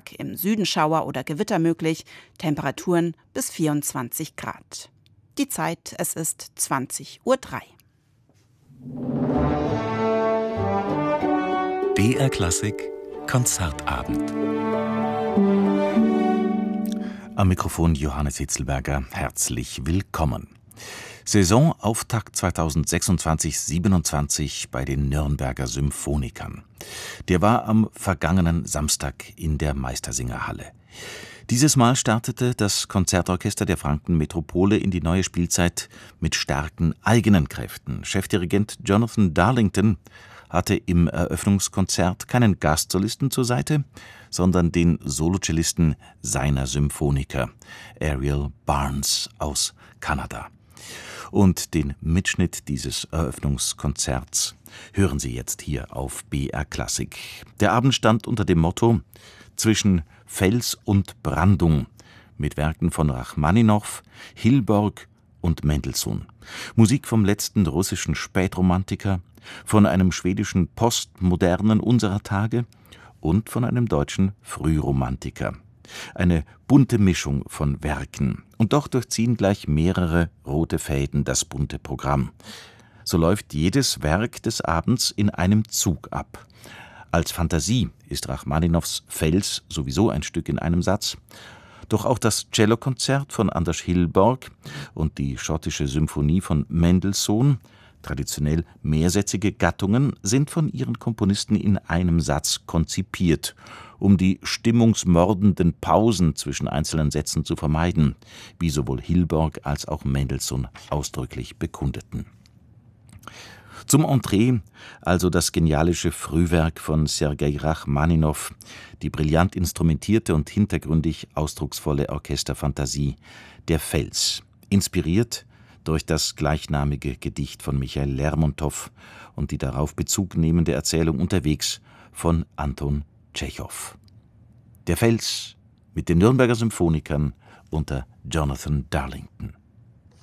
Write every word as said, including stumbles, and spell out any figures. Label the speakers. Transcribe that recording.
Speaker 1: Tag im Süden Schauer oder Gewitter möglich, Temperaturen bis vierundzwanzig Grad. Die Zeit, es ist zwanzig Uhr drei.
Speaker 2: B R Klassik Konzertabend. Am Mikrofon Johannes Hitzelberger, herzlich willkommen. Saisonauftakt zweitausendsechsundzwanzig siebenundzwanzig bei den Nürnberger Symphonikern. Der war am vergangenen Samstag in der Meistersingerhalle. Dieses Mal startete das Konzertorchester der Franken-Metropole in die neue Spielzeit mit starken eigenen Kräften. Chefdirigent Jonathan Darlington hatte im Eröffnungskonzert keinen Gastsolisten zur Seite, sondern den Solocellisten seiner Symphoniker, Ariel Barnes aus Kanada. Und den Mitschnitt dieses Eröffnungskonzerts hören Sie jetzt hier auf B R Klassik. Der Abend stand unter dem Motto „Zwischen Fels und Brandung" mit Werken von Rachmaninow, Hilborg und Mendelssohn. Musik vom letzten russischen Spätromantiker, von einem schwedischen Postmodernen unserer Tage und von einem deutschen Frühromantiker. Eine bunte Mischung von Werken. Und doch durchziehen gleich mehrere rote Fäden das bunte Programm. So läuft jedes Werk des Abends in einem Zug ab. Als Fantasie ist Rachmaninows Fels sowieso ein Stück in einem Satz. Doch auch das Cellokonzert von Anders Hilborg und die schottische Symphonie von Mendelssohn, traditionell mehrsätzige Gattungen, sind von ihren Komponisten in einem Satz konzipiert, um die stimmungsmordenden Pausen zwischen einzelnen Sätzen zu vermeiden, wie sowohl Hilborg als auch Mendelssohn ausdrücklich bekundeten. Zum Entree also das genialische Frühwerk von Sergei Rachmaninow, die brillant instrumentierte und hintergründig ausdrucksvolle Orchesterfantasie Der Fels, inspiriert durch das gleichnamige Gedicht von Michail Lermontow und die darauf Bezug nehmende Erzählung Unterwegs von Anton Tschechow. Der Fels mit den Nürnberger Symphonikern unter Jonathan Darlington.